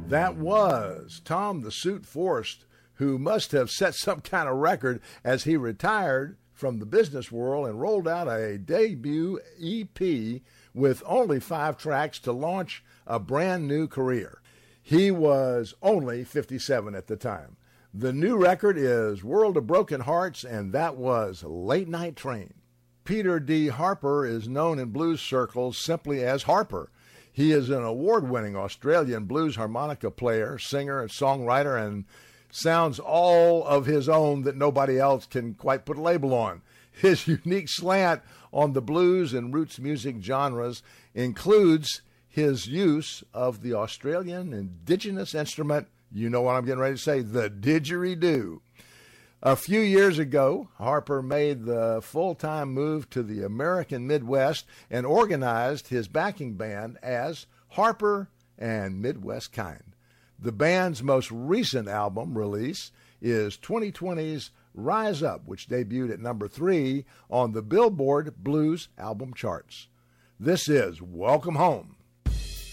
That was Tom the Suit Forrest, who must have set some kind of record as he retired from the business world and rolled out a debut EP with only 5 tracks to launch a brand new career. He was only 57 at the time. The new record is World of Broken Hearts, and that was Late Night Train. Peter D. Harper is known in blues circles simply as Harper. He is an award-winning Australian blues harmonica player, singer, and songwriter, and sounds all of his own that nobody else can quite put a label on. His unique slant on the blues and roots music genres includes his use of the Australian indigenous instrument, you know what I'm getting ready to say, the didgeridoo. A few years ago, Harper made the full-time move to the American Midwest and organized his backing band as Harper and Midwest Kind. The band's most recent album release is 2020's Rise Up, which debuted at number 3 on the Billboard Blues album charts. This is Welcome Home.